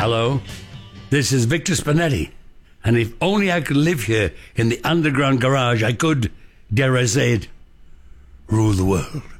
Hello, this is Victor Spinetti, and if only I could live here in the underground garage, I could, dare I say it, rule the world.